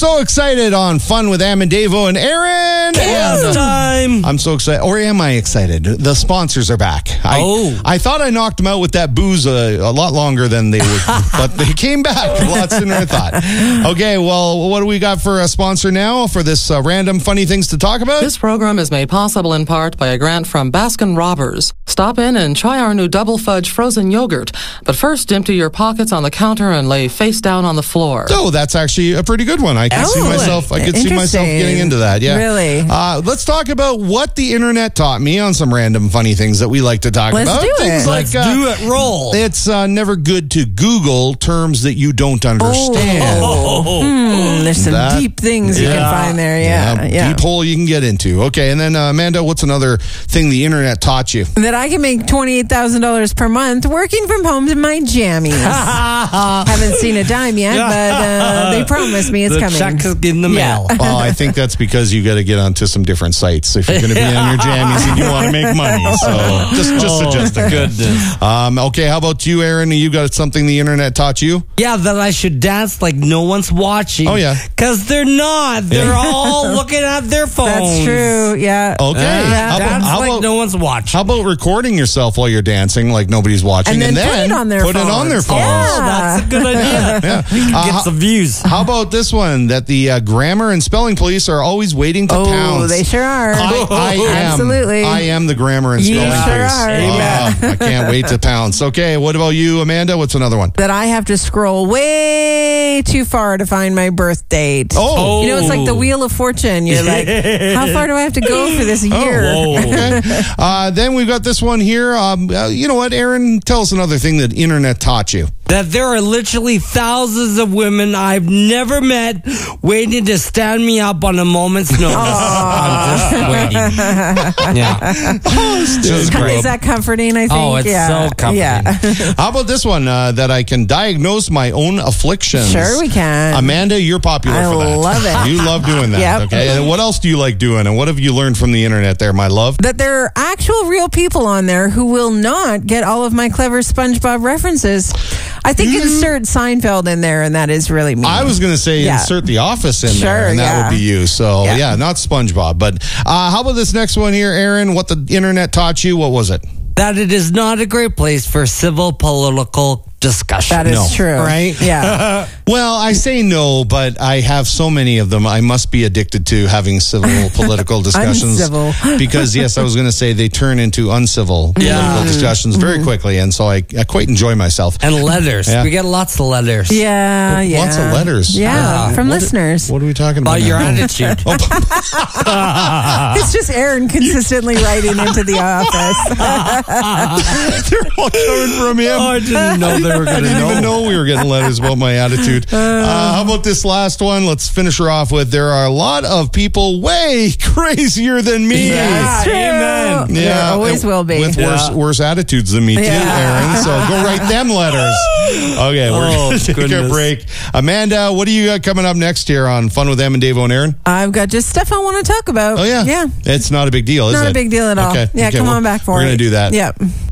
so excited on Fun with Am and Davo and Aaron. It's time. I'm so excited. Or am I excited? The sponsors are back. I thought I knocked them out with that booze a lot longer than they would, but they came back a lot sooner than I thought. Okay, well, what do we got for a sponsor now for this random funny things to talk about? This program is made possible in part by a grant from Baskin Robbins. Stop in and try our new double fudge frozen yogurt. But first, empty your pockets on the counter and lay face down on the floor. Oh, that's actually a pretty good one. I can see myself getting into that. Yeah. Really? Let's talk about what the internet taught me on some random funny things that we like to talk about. Let's do it. Like, do it. Roll. It's never good to Google terms that you don't understand. There's some deep things you can find there. Yeah. Deep hole you can get into. Okay, and then Amanda, what's another thing the internet taught you? That I can make $28,000 per month working from home in my jammies. Haven't seen a dime yet, but they promised me it's coming. The check is in the mail. Well, I think that's because you got to get onto some different sites if you're going to be on your jammies and you want to make money. So just suggesting. Goodness. Okay, how about you, Aaron? You got something the internet taught you? Yeah, that I should dance like no one's watching. Oh, yeah. Because they're not. They're all looking at their phones. That's true, yeah. Okay. Dance How like about, no one's watching. How about recording yourself while you're dancing like nobody's watching and then put it on their phones. phones? Oh, that's a good idea. Get some views. How about this one? That the grammar and spelling police are always waiting to pounce. Oh, they sure are. I am. Absolutely. I am the grammar and You spelling sure police. are. I can't wait to pounce. Okay, what about you, Amanda? What's another one? That I have to scroll way too far to find my birth date. Oh. You know, it's like the Wheel of Fortune. You're like, how far do I have to go for this year? Okay. Then we've got this one here. You know what, Aaron? Tell us another thing that internet taught you. That there are literally thousands of women I've never met waiting to stand me up on a moment's notice. I'm just waiting. Yeah. Just great. Is that comforting, I think? Oh, it's so comforting. Yeah. How about this one? That I can diagnose my own afflictions. Sure we can. Amanda, you're popular for that. I love it. You love doing that. Yep. Okay. And what else do you like doing? And what have you learned from the internet there, my love? That there are actual real people on there who will not get all of my clever SpongeBob references. I think insert Seinfeld in there, and that is really me. I was going to say insert The Office in there, and that would be you. So, not SpongeBob. But how about this next one here, Aaron? What the internet taught you? What was it? That it is not a great place for civil political discussion. That is true. Right? Yeah. Well, I say no, but I have so many of them. I must be addicted to having civil political discussions. Uncivil. Because, yes, I was going to say they turn into uncivil political discussions very quickly. And so I quite enjoy myself. And letters. Yeah. We get lots of letters. Yeah. Lots of letters. Yeah, from listeners. What are we talking about? About your now? attitude. It's just Aaron consistently writing into the office. They're all coming from him. Oh, I didn't know they were I going to didn't even know we were getting letters about my attitude. How about this last one? Let's finish her off with, there are a lot of people way crazier than me. That's true. Amen. Yeah, There always will be. With worse attitudes than me too, Aaron. So go write them letters. Okay, we're going to take a break. Amanda, what do you got coming up next here on Fun with Em and Davo and Aaron? I've got just stuff I want to talk about. Oh, yeah? Yeah. It's not a big deal, is it? Not a big deal at all. Okay. Yeah, come on back for it. We're going to do that. Yep.